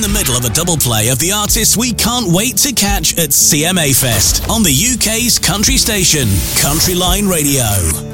middle of a double play of the artists we can't wait to catch at CMA Fest on the UK's country station, Country Line Radio.